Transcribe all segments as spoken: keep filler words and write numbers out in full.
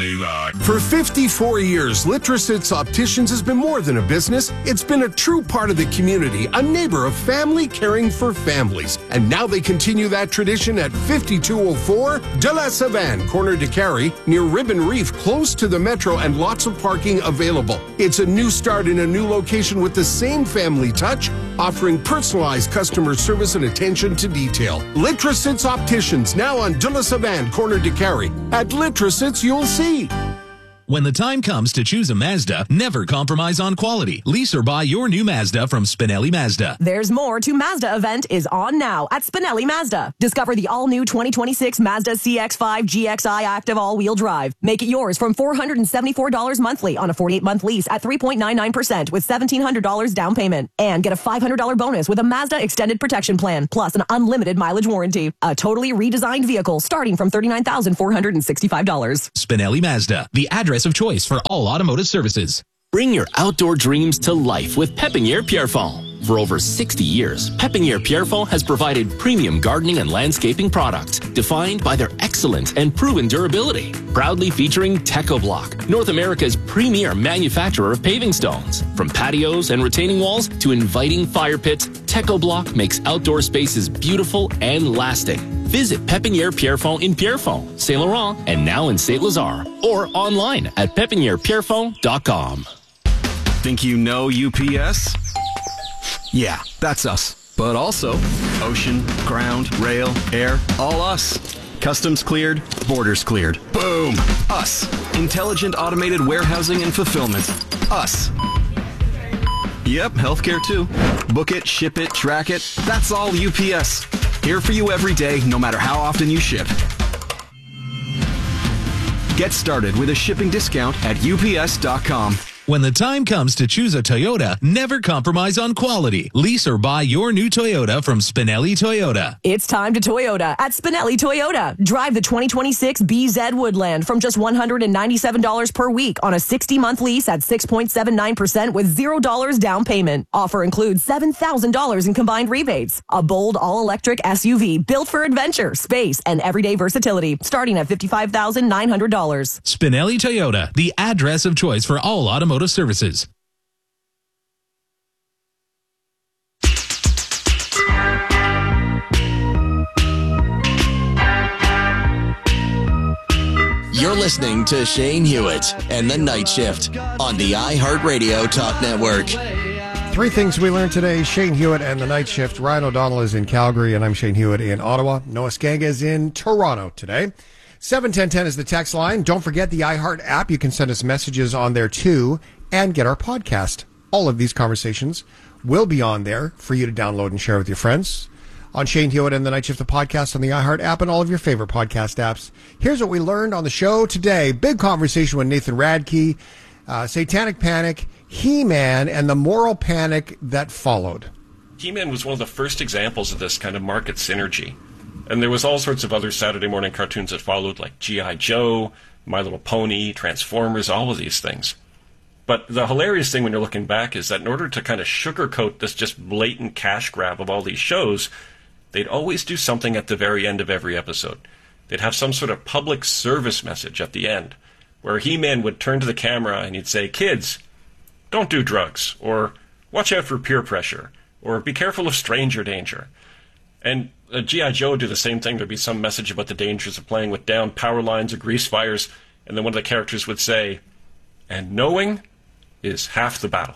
twenty-nine. For fifty-four years, Litrosits Opticians has been more than a business. It's been a true part of the community, a neighbor of family caring for families. And now they continue that tradition at fifty-two oh four De La Savane, corner de Carey, near Ribbon Reef, close to the metro and lots of parking available. It's a new start in a new location with the same family touch, offering personalized customer service and attention to detail. Litrosits Opticians, now on De La Savane, corner de Carey. At Litrosits, you'll see. When the time comes to choose a Mazda, never compromise on quality. Lease or buy your new Mazda from Spinelli Mazda. There's More to Mazda event is on now at Spinelli Mazda. Discover the all-new twenty twenty-six Mazda C X five G X I Active all-wheel drive. Make it yours from four hundred seventy-four dollars monthly on a forty-eight month lease at three point nine nine percent with seventeen hundred dollars down payment. And get a five hundred dollars bonus with a Mazda Extended Protection Plan, plus an unlimited mileage warranty. A totally redesigned vehicle starting from thirty-nine thousand four hundred sixty-five dollars. Spinelli Mazda, the address of choice for all automotive services. Bring your outdoor dreams to life with Pépinière Pierrefonds. For over sixty years, Pépinière Pierrefonds has provided premium gardening and landscaping products defined by their excellent and proven durability. Proudly featuring TechoBlock, North America's premier manufacturer of paving stones. From patios and retaining walls to inviting fire pits, TechoBlock makes outdoor spaces beautiful and lasting. Visit Pépinière Pierrefonds in Pierrefonds, Saint Laurent, and now in Saint Lazare, or online at pépinière pierrefonds dot com. Think you know U P S? Yeah, that's us. But also, ocean, ground, rail, air, all us. Customs cleared, borders cleared. Boom! Us. Intelligent automated warehousing and fulfillment. Us. Yep, healthcare too. Book it, ship it, track it. That's all U P S. Here for you every day, no matter how often you ship. Get started with a shipping discount at U P S dot com. When the time comes to choose a Toyota, never compromise on quality. Lease or buy your new Toyota from Spinelli Toyota. It's time to Toyota at Spinelli Toyota. Drive the twenty twenty-six B Z Woodland from just one hundred ninety-seven dollars per week on a sixty month lease at six point seven nine percent with zero dollars down payment. Offer includes seven thousand dollars in combined rebates. A bold all-electric S U V built for adventure, space, and everyday versatility, starting at fifty-five thousand nine hundred dollars. Spinelli Toyota, the address of choice for all automotive services. You're listening to Shane Hewitt and the Night Shift on the iHeartRadio Talk Network. Three things we learned today. Shane Hewitt and the Night Shift. Ryan O'Donnell is in Calgary, and I'm Shane Hewitt in Ottawa. Noah Skanga is in Toronto today. seven ten ten is the text line. Don't forget the iHeart app. You can send us messages on there, too, and get our podcast. All of these conversations will be on there for you to download and share with your friends. On Shane Hewitt and the Night Shift, the podcast on the iHeart app and all of your favorite podcast apps. Here's what we learned on the show today. Big conversation with Nathan Radke, uh, Satanic Panic, He-Man, and the moral panic that followed. He-Man was one of the first examples of this kind of market synergy. And there was all sorts of other Saturday morning cartoons that followed, like G I. Joe, My Little Pony, Transformers, all of these things. But the hilarious thing when you're looking back is that in order to kind of sugarcoat this just blatant cash grab of all these shows, they'd always do something at the very end of every episode. They'd have some sort of public service message at the end, where He-Man would turn to the camera and he'd say, "Kids, don't do drugs," or "Watch out for peer pressure," or "Be careful of stranger danger." And uh, G I. Joe would do the same thing. There'd be some message about the dangers of playing with down power lines or grease fires, and then one of the characters would say, "And knowing is half the battle."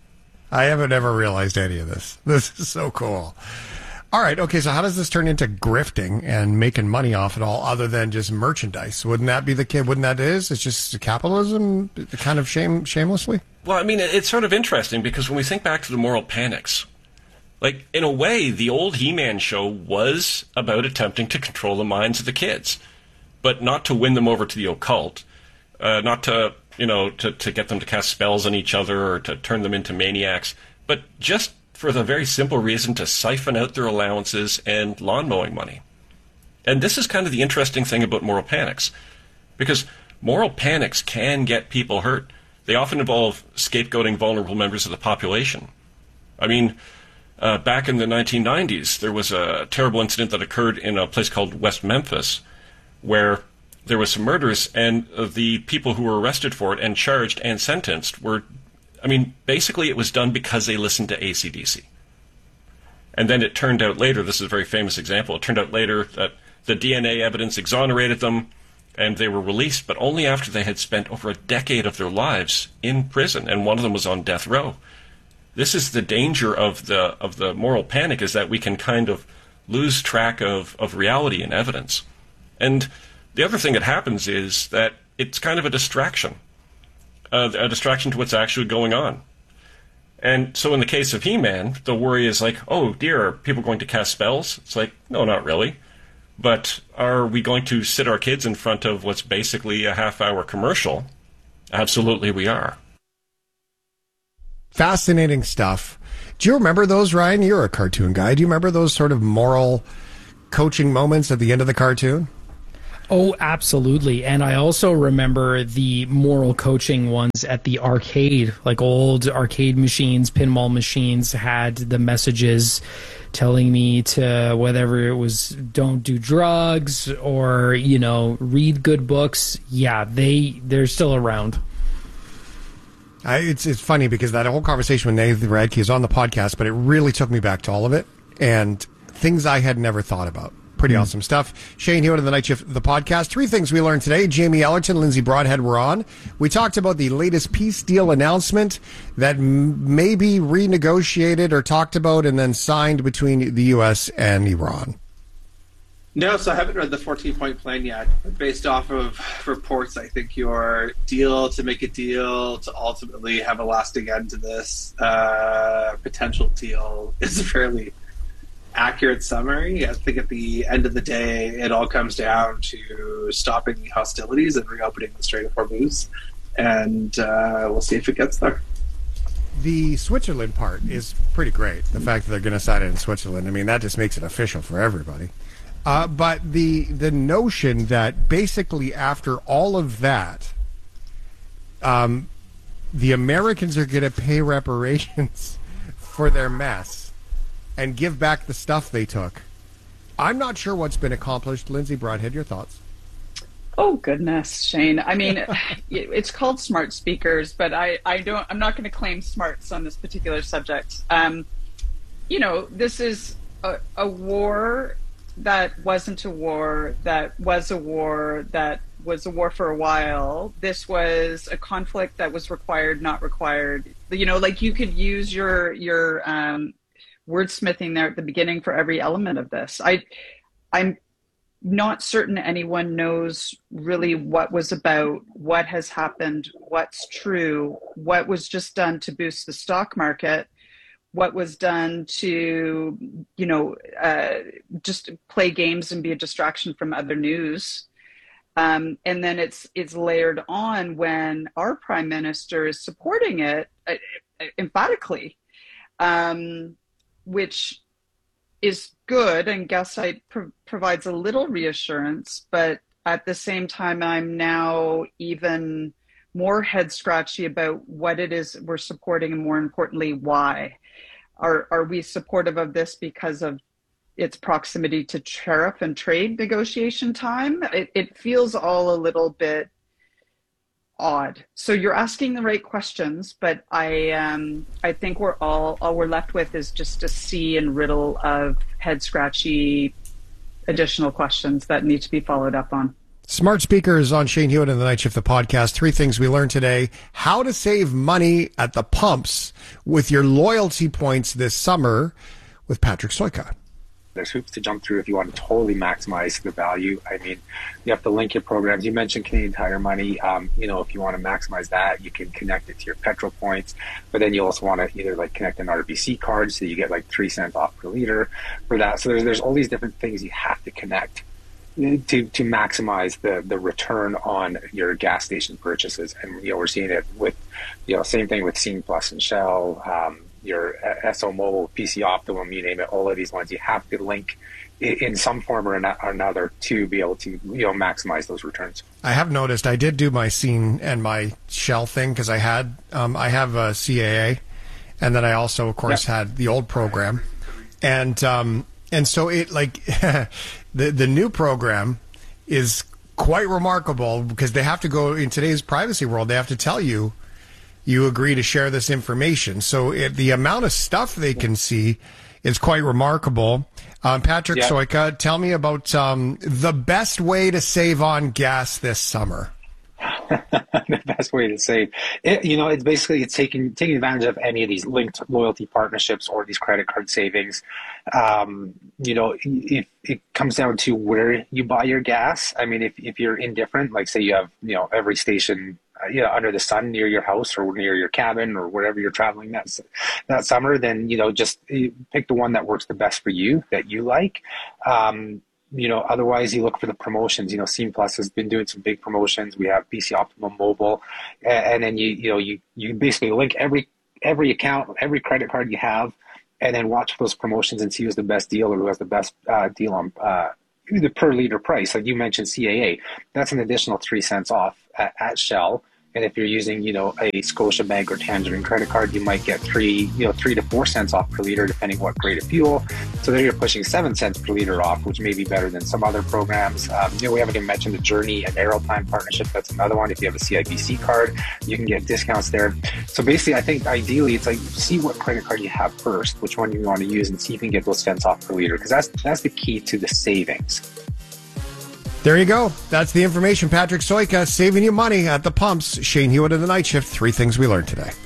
I haven't ever realized any of this. This is so cool. All right, okay, so how does this turn into grifting and making money off it all other than just merchandise? Wouldn't that be the kid? Wouldn't that is? It's just capitalism kind of shame, shamelessly? Well, I mean, it's sort of interesting because when we think back to the moral panics, like, in a way, the old He-Man show was about attempting to control the minds of the kids, but not to win them over to the occult, uh, not to, you know, to, to get them to cast spells on each other or to turn them into maniacs, but just for the very simple reason to siphon out their allowances and lawn mowing money. And this is kind of the interesting thing about moral panics, because moral panics can get people hurt. They often involve scapegoating vulnerable members of the population. I mean, uh, back in the nineteen nineties, there was a terrible incident that occurred in a place called West Memphis, where there was some murders, and uh, the people who were arrested for it and charged and sentenced were, I mean, basically it was done because they listened to A C D C. And then it turned out later, this is a very famous example, it turned out later that the D N A evidence exonerated them, and they were released, but only after they had spent over a decade of their lives in prison, and one of them was on death row. This is the danger of the of the moral panic, is that we can kind of lose track of, of reality and evidence. And the other thing that happens is that it's kind of a distraction, uh, a distraction to what's actually going on. And so in the case of He-Man, the worry is like, oh dear, are people going to cast spells? It's like, no, not really. But are we going to sit our kids in front of what's basically a half-hour commercial? Absolutely we are. Fascinating stuff. Do you remember those, Ryan? You're a cartoon guy. Do you remember those sort of moral coaching moments at the end of the cartoon? Oh, absolutely. And I also remember the moral coaching ones at the arcade, like old arcade machines, pinball machines had the messages telling me to, whatever it was, don't do drugs or, you know, read good books. Yeah, they, they're still around. I, it's it's funny because that whole conversation with Nathan Radke is on the podcast, but it really took me back to all of it and things I had never thought about. Pretty mm. awesome stuff. Shane Hewitt of the Night Shift, the podcast. Three things we learned today. Jamie Ellerton, Lindsay Broadhead were on. We talked about the latest peace deal announcement that m- may be renegotiated or talked about and then signed between the U S and Iran. No, so I haven't read the fourteen-point plan yet. But based off of reports, I think your deal to make a deal to ultimately have a lasting end to this uh, potential deal is a fairly accurate summary. I think at the end of the day, it all comes down to stopping the hostilities and reopening the Strait of Hormuz, and uh, we'll see if it gets there. The Switzerland part is pretty great. The fact that they're going to sign it in Switzerland, I mean, that just makes it official for everybody. Uh, but the the notion that basically after all of that, um, the Americans are going to pay reparations for their mess and give back the stuff they took. I'm not sure what's been accomplished. Lindsay Broadhead, your thoughts? Oh goodness, Shane. I mean, it's called smart speakers, but I, I don't. I'm not going to claim smarts on this particular subject. Um, you know, this is a, a war that wasn't a war, that was a war, that was a war for a while. This was a conflict that was required, not required. You know, like you could use your your um, wordsmithing there at the beginning for every element of this. I, I'm not certain anyone knows really what was about, what has happened, what's true, what was just done to boost the stock market, what was done to, you know, uh, just play games and be a distraction from other news. Um, and then it's it's layered on when our prime minister is supporting it uh, emphatically, um, which is good and Gaslight pro- provides a little reassurance, but at the same time, I'm now even more head scratchy about what it is we're supporting and more importantly, why. Are are we supportive of this because of its proximity to tariff and trade negotiation time? It, it feels all a little bit odd. So you're asking the right questions, but I um I think we're all all we're left with is just a sea and riddle of head scratchy additional questions that need to be followed up on. Smart speakers on Shane Hewitt and the Night Shift, the podcast. Three things we learned today. How to save money at the pumps with your loyalty points this summer with Patrick Soika. There's hoops to jump through if you want to totally maximize the value. I mean, you have to link your programs. You mentioned Canadian Tire Money. Um, you know, if you want to maximize that, you can connect it to your petrol points. But then you also want to either like connect an R B C card so you get like three cents off per liter for that. So there's there's all these different things you have to connect to to maximize the the return on your gas station purchases. And you know, we're seeing it with, you know, same thing with Scene Plus and Shell, um, your S O Mobile, P C Optimum, you name it, all of these ones you have to link in some form or another to be able to, you know, maximize those returns. I have noticed I did do my Scene and my Shell thing because I had um, I have a C A A, and then I also of course yep. had the old program, and um, and so it like the the new program is quite remarkable because they have to go in today's privacy world. They have to tell you you agree to share this information. So it, the amount of stuff they can see is quite remarkable. Um, Patrick Yeah. Soika, tell me about um, the best way to save on gas this summer. The best way to save, it, you know, it's basically it's taking taking advantage of any of these linked loyalty partnerships or these credit card savings. Um, you know, if it comes down to where you buy your gas. I mean, if if you're indifferent, like say you have you know every station uh, you know under the sun near your house or near your cabin or wherever you're traveling that that summer, then you know just pick the one that works the best for you that you like. Um, You know, otherwise you look for the promotions. You know, Scene Plus has been doing some big promotions. We have B C Optimum Mobile, and, and then you you know you you basically link every every account, every credit card you have, and then watch those promotions and see who's the best deal or who has the best uh, deal on uh, the per liter price. Like you mentioned, C A A, that's an additional three cents off at, at Shell. And if you're using, you know, a Scotiabank or Tangerine credit card, you might get three, you know, three to four cents off per liter, depending what grade of fuel. So there you're pushing seven cents per liter off, which may be better than some other programs. Um, you know, we haven't even mentioned the Journey and Aeroplan partnership. That's another one. If you have a C I B C card, you can get discounts there. So basically, I think ideally, it's like see what credit card you have first, which one you want to use, and see if you can get those cents off per liter, because that's that's the key to the savings. There you go. That's the information. Patrick Soika saving you money at the pumps. Shane Hewitt in the Night Shift. Three things we learned today.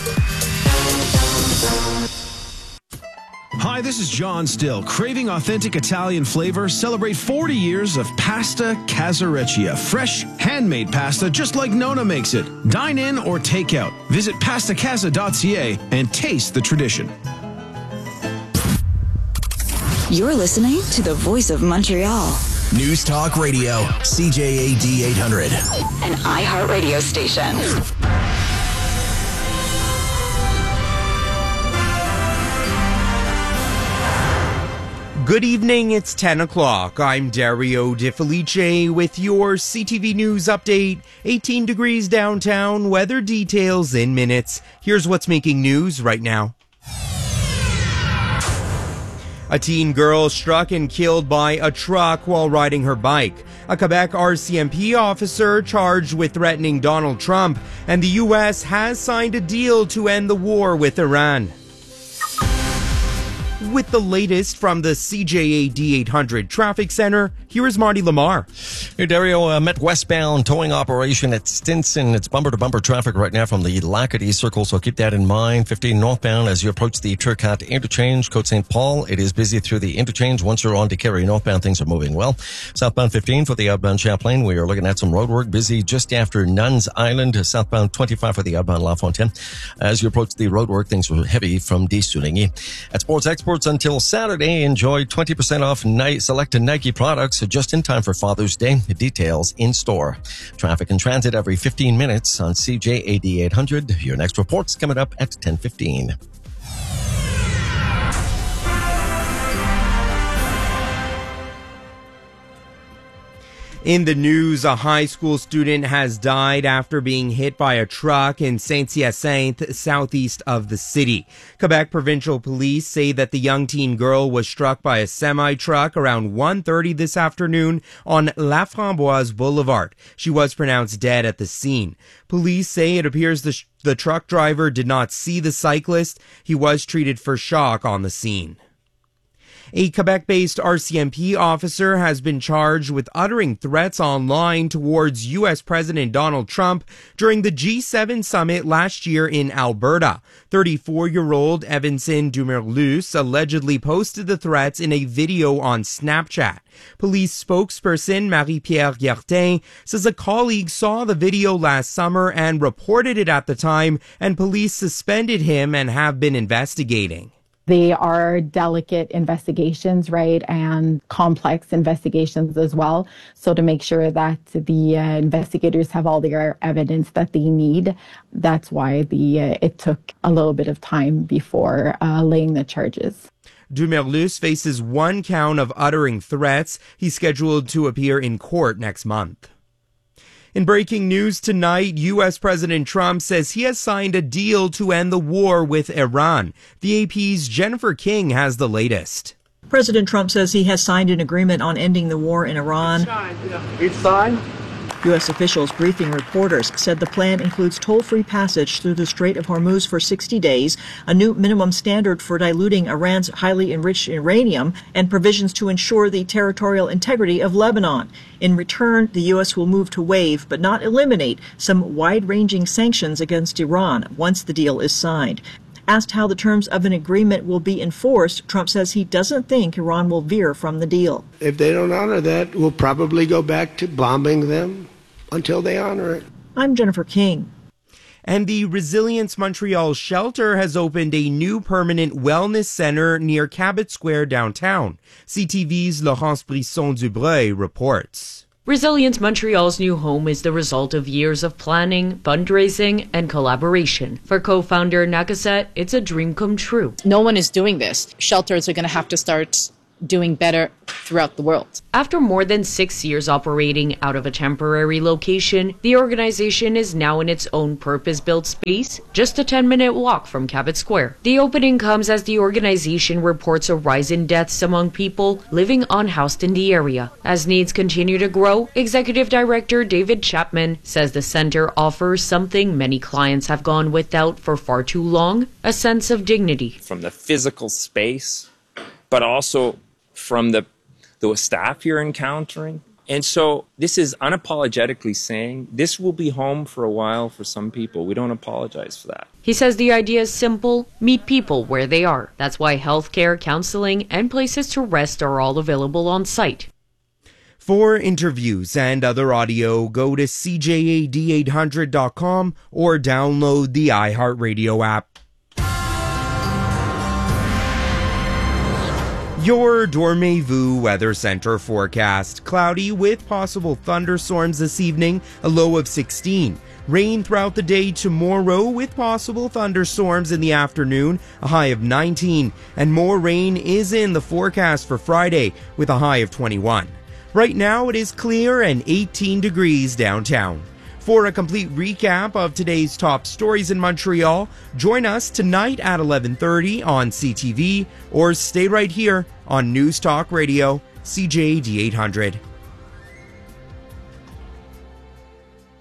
Hi, this is John Still. Craving authentic Italian flavor? Celebrate forty years of Pasta Casareccia. Fresh, handmade pasta just like Nona makes it. Dine in or take out. Visit pasta casa dot c a and taste the tradition. You're listening to the Voice of Montreal. News Talk Radio, C J A D eight hundred. An iHeartRadio station. Good evening, it's ten o'clock. I'm Dario De Felice with your C T V News update. eighteen degrees downtown, weather details in minutes. Here's what's making news right now. A teen girl struck and killed by a truck while riding her bike. A Quebec R C M P officer charged with threatening Donald Trump, and the U S has signed a deal to end the war with Iran. With the latest from the C J A D eight hundred Traffic Center, here is Marty Lamar. Hey, Dario, uh, Met westbound towing operation at Stinson. It's bumper-to-bumper traffic right now from the Lacadie Circle, so keep that in mind. fifteen northbound as you approach the Turcotte Interchange, Côte Saint Paul. It is busy through the interchange. Once you're on to Kerry northbound, things are moving well. Southbound fifteen for the outbound Champlain. We are looking at some road work. Busy just after Nuns Island. Southbound twenty-five for the outbound La Fontaine. As you approach the road work, things are heavy from Destourigny. At Sports Exports until Saturday, enjoy twenty percent off Nike, selected Nike products just in time for Father's Day. Details in store. Traffic and transit every fifteen minutes on C J A D eight hundred. Your next report's coming up at ten fifteen. In the news, a high school student has died after being hit by a truck in Saint-Hyacinthe, southeast of the city. Quebec Provincial Police say that the young teen girl was struck by a semi-truck around one thirty this afternoon on La Framboise Boulevard. She was pronounced dead at the scene. Police say it appears the, sh- the truck driver did not see the cyclist. He was treated for shock on the scene. A Quebec-based R C M P officer has been charged with uttering threats online towards U S President Donald Trump during the G seven summit last year in Alberta. thirty-four-year-old Evanson Dumerlus allegedly posted the threats in a video on Snapchat. Police spokesperson Marie-Pierre Guertin says a colleague saw the video last summer and reported it at the time, and police suspended him and have been investigating. They are delicate investigations, right, and complex investigations as well. So to make sure that the uh, investigators have all the evidence that they need, that's why the uh, it took a little bit of time before uh, laying the charges. Dumerlus faces one count of uttering threats. He's scheduled to appear in court next month. In breaking news tonight, U S President Trump says he has signed a deal to end the war with Iran. The A P's Jennifer King has the latest. President Trump says he has signed an agreement on ending the war in Iran. It's signed. U S officials briefing reporters said the plan includes toll-free passage through the Strait of Hormuz for sixty days, a new minimum standard for diluting Iran's highly enriched uranium, and provisions to ensure the territorial integrity of Lebanon. In return, the U S will move to waive, but not eliminate, some wide-ranging sanctions against Iran once the deal is signed. Asked how the terms of an agreement will be enforced, Trump says he doesn't think Iran will veer from the deal. If they don't honor that, we'll probably go back to bombing them until they honor it. I'm Jennifer King. And the Resilience Montreal shelter has opened a new permanent wellness center near Cabot Square downtown. C T V's Laurence Brisson-Dubreuil reports. Resilience Montreal's new home is the result of years of planning, fundraising, and collaboration. For co-founder Nakasset, it's a dream come true. No one is doing this. Shelters are going to have to start doing better throughout the world. After more than six years operating out of a temporary location, the organization is now in its own purpose-built space, just a ten-minute walk from Cabot Square. The opening comes as the organization reports a rise in deaths among people living unhoused in the area. As needs continue to grow, Executive Director David Chapman says the center offers something many clients have gone without for far too long, a sense of dignity. From the physical space, but also from the, the staff you're encountering. And so this is unapologetically saying this will be home for a while for some people. We don't apologize for that. He says the idea is simple: meet people where they are. That's why healthcare, counseling, and places to rest are all available on site. For interviews and other audio, go to C J A D eight hundred dot com or download the iHeartRadio app. Your Dormez-vous Weather Center forecast. Cloudy with possible thunderstorms this evening, a low of sixteen. Rain throughout the day tomorrow with possible thunderstorms in the afternoon, a high of nineteen. And more rain is in the forecast for Friday with a high of twenty-one. Right now it is clear and eighteen degrees downtown. For a complete recap of today's top stories in Montreal, join us tonight at eleven thirty on C T V or stay right here on News Talk Radio, C J A D eight hundred.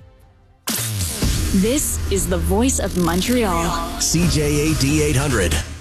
This is the voice of Montreal. C J A D eight hundred.